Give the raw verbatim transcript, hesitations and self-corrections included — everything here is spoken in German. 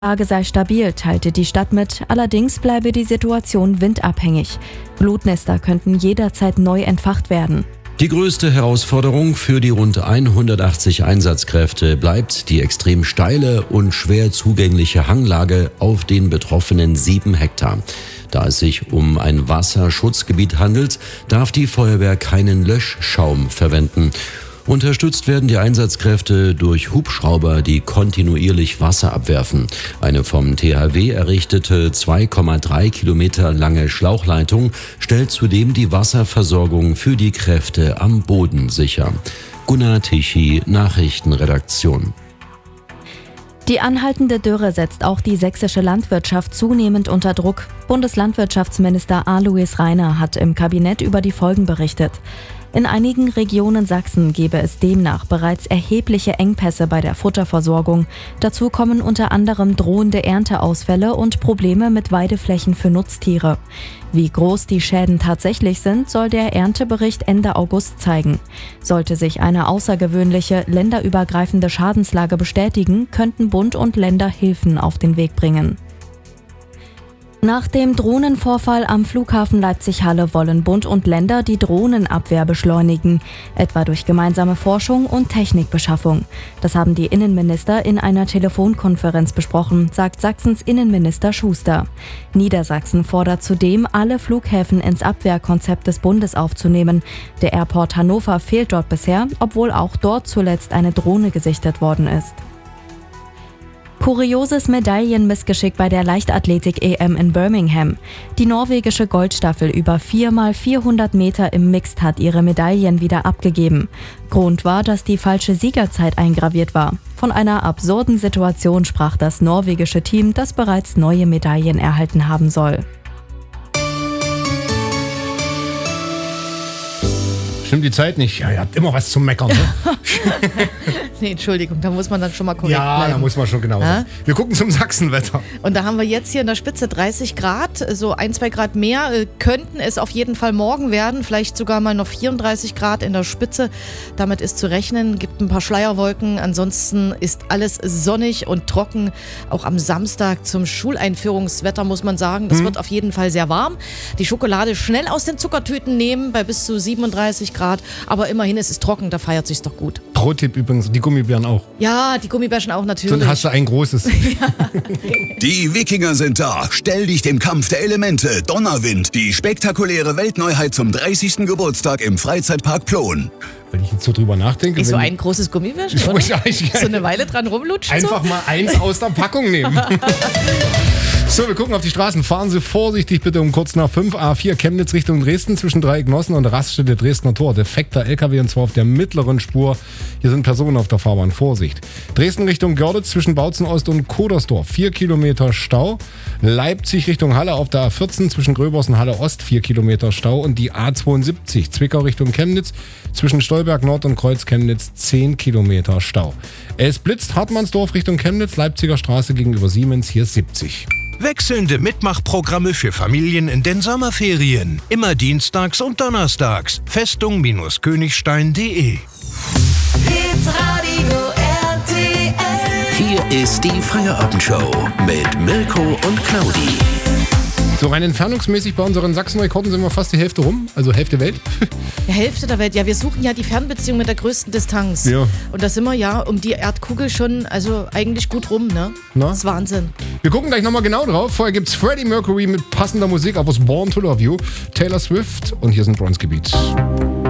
Die Lage sei stabil, teilte die Stadt mit, allerdings bleibe die Situation windabhängig. Blutnester könnten jederzeit neu entfacht werden. Die größte Herausforderung für die rund hundertachtzig Einsatzkräfte bleibt die extrem steile und schwer zugängliche Hanglage auf den betroffenen sieben Hektar. Da es sich um ein Wasserschutzgebiet handelt, darf die Feuerwehr keinen Löschschaum verwenden. Unterstützt werden die Einsatzkräfte durch Hubschrauber, die kontinuierlich Wasser abwerfen. Eine vom T H W errichtete zwei Komma drei Kilometer lange Schlauchleitung stellt zudem die Wasserversorgung für die Kräfte am Boden sicher. Gunnar Tichy, Nachrichtenredaktion. Die anhaltende Dürre setzt auch die sächsische Landwirtschaft zunehmend unter Druck. Bundeslandwirtschaftsminister Alois Rainer hat im Kabinett über die Folgen berichtet. In einigen Regionen Sachsen gäbe es demnach bereits erhebliche Engpässe bei der Futterversorgung. Dazu kommen unter anderem drohende Ernteausfälle und Probleme mit Weideflächen für Nutztiere. Wie groß die Schäden tatsächlich sind, soll der Erntebericht Ende August zeigen. Sollte sich eine außergewöhnliche, länderübergreifende Schadenslage bestätigen, könnten Bund und Länder Hilfen auf den Weg bringen. Nach dem Drohnenvorfall am Flughafen Leipzig-Halle wollen Bund und Länder die Drohnenabwehr beschleunigen, etwa durch gemeinsame Forschung und Technikbeschaffung. Das haben die Innenminister in einer Telefonkonferenz besprochen, sagt Sachsens Innenminister Schuster. Niedersachsen fordert zudem, alle Flughäfen ins Abwehrkonzept des Bundes aufzunehmen. Der Airport Hannover fehlt dort bisher, obwohl auch dort zuletzt eine Drohne gesichtet worden ist. Kurioses Medaillenmissgeschick bei der Leichtathletik-E M in Birmingham. Die norwegische Goldstaffel über vier mal vierhundert Meter im Mixed hat ihre Medaillen wieder abgegeben. Grund war, dass die falsche Siegerzeit eingraviert war. Von einer absurden Situation sprach das norwegische Team, das bereits neue Medaillen erhalten haben soll. Stimmt die Zeit nicht? Ja, ihr habt immer was zum Meckern, ne? Nee, Entschuldigung, da muss man dann schon mal korrekt ja, bleiben. Ja, da muss man schon genau sein. Wir gucken zum Sachsenwetter. Und da haben wir jetzt hier in der Spitze dreißig Grad, so ein, zwei Grad mehr äh, könnten es auf jeden Fall morgen werden, vielleicht sogar mal noch vierunddreißig Grad in der Spitze. Damit ist zu rechnen, gibt ein paar Schleierwolken, ansonsten ist alles sonnig und trocken. Auch am Samstag zum Schuleinführungswetter muss man sagen, das hm. wird auf jeden Fall sehr warm. Die Schokolade schnell aus den Zuckertüten nehmen, bei bis zu siebenunddreißig Grad, aber immerhin, es ist trocken, da feiert sich's doch gut. Pro-Tipp übrigens, die Gummibären auch. Ja, die Gummibärchen auch natürlich. Dann hast du ein großes. Die Wikinger sind da. Stell dich dem Kampf der Elemente. Donnerwind. Die spektakuläre Weltneuheit zum dreißigsten Geburtstag im Freizeitpark Plon. Wenn ich jetzt so drüber nachdenke. Ist so ein großes Gummibärchen, oder? So eine Weile dran rumlutschen. Einfach so? Mal eins aus der Packung nehmen. So, wir gucken auf die Straßen. Fahren Sie vorsichtig bitte um kurz nach fünf. A vier Chemnitz Richtung Dresden zwischen Dreieck Nossen und Raststätte Dresdner Tor. Defekter L K W und zwar auf der mittleren Spur. Hier sind Personen auf der Fahrbahn. Vorsicht. Dresden Richtung Görlitz zwischen Bautzen Ost und Kodersdorf. vier Kilometer Stau. Leipzig Richtung Halle auf der A vierzehn zwischen Gröbers und Halle Ost. vier Kilometer Stau. Und die A zweiundsiebzig Zwickau Richtung Chemnitz zwischen Stolberg Nord und Kreuz Chemnitz. zehn Kilometer Stau. Es blitzt Hartmannsdorf Richtung Chemnitz. Leipziger Straße gegenüber Siemens. Hier siebzig. Wechselnde Mitmachprogramme für Familien in den Sommerferien. Immer dienstags und donnerstags. Festung-Königstein punkt de. Hitradio R T L. Hier ist die Feierabendshow mit Milko und Claudi. So rein entfernungsmäßig bei unseren Sachsenrekorden sind wir fast die Hälfte rum, also Hälfte Welt. Die Hälfte der Welt, ja, wir suchen ja die Fernbeziehung mit der größten Distanz. Ja. Und da sind wir ja um die Erdkugel schon, also eigentlich gut rum, ne? Na? Das ist Wahnsinn. Wir gucken gleich nochmal genau drauf. Vorher gibt's Freddie Mercury mit passender Musik aus Born to Love You, Taylor Swift und hier sind Bronzegebiet.